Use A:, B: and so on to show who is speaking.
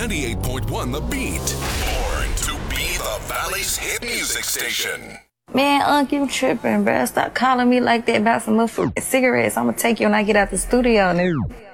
A: 98.1 The Beat. Born to be the Valley's hit music station.
B: Man, you tripping, bruh. Stop calling me like that about some motherfucking cigarettes. I'm gonna take you when I get out the studio, nigga.